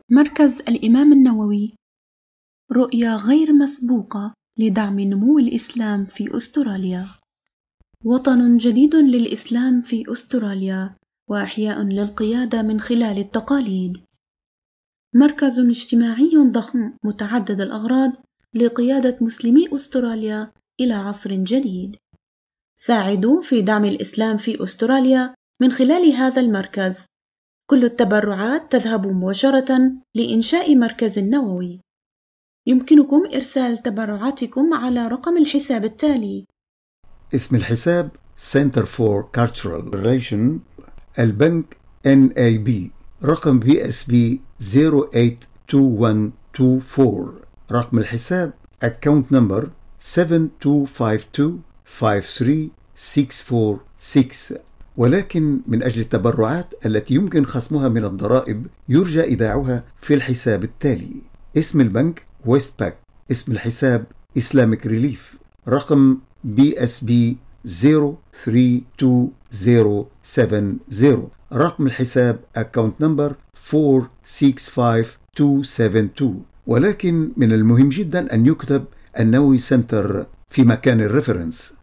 مركز الإمام النووي رؤية غير مسبوقة لدعم نمو الإسلام في أستراليا. وطن جديد للإسلام في أستراليا وإحياء للقيادة من خلال التقاليد. مركز اجتماعي ضخم متعدد الأغراض لقيادة مسلمي أستراليا إلى عصر جديد. ساعدوا في دعم الإسلام في أستراليا من خلال هذا المركز. كل التبرعات تذهب مباشرة لإنشاء مركز نووي. يمكنكم إرسال تبرعاتكم على رقم الحساب التالي. اسم الحساب Center for Cultural Relation، البنك NAB، رقم BSB 082124، رقم الحساب Account Number 72525366. ولكن من أجل التبرعات التي يمكن خصمها من الضرائب يرجى إيداعها في الحساب التالي. اسم البنك ويستباك، اسم الحساب Islamic Relief، رقم BSB 03270، رقم الحساب Account Number 465272. ولكن من المهم جدا أن يكتب النووي سنتر في مكان الريفرنس.